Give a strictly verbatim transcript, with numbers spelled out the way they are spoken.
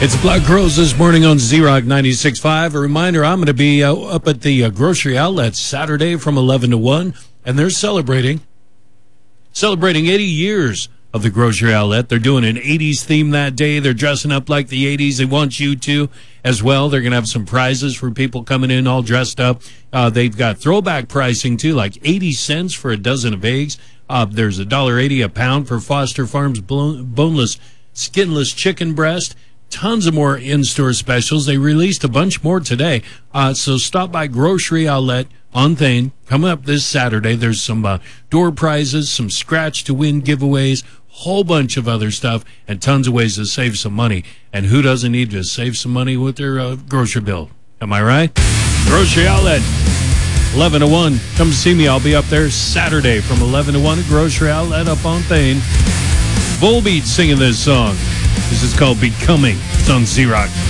It's Black Crowes this morning on Z-Rock ninety-six point five. A reminder, I'm going to be uh, up at the uh, grocery outlet Saturday from eleven to one, and they're celebrating, celebrating eighty years of the grocery outlet. They're doing an eighties theme that day. They're dressing up like the eighties. They want you to as well. They're going to have some prizes for people coming in all dressed up. Uh, they've got throwback pricing, too, like eighty cents for a dozen of eggs. Uh, there's one dollar eighty a pound for Foster Farms boneless, skinless chicken breast. Tons of more in-store specials. They released a bunch more today. Uh, so stop by Grocery Outlet on Thane. Coming up this Saturday, there's some uh, door prizes, some scratch-to-win giveaways, whole bunch of other stuff, and tons of ways to save some money. And who doesn't need to save some money with their uh, grocery bill? Am I right? Grocery Outlet, eleven to one. Come see me. I'll be up there Saturday from eleven to one at Grocery Outlet up on Thane. Volbeat singing this song. This is called Becoming. It's on Z-Rock.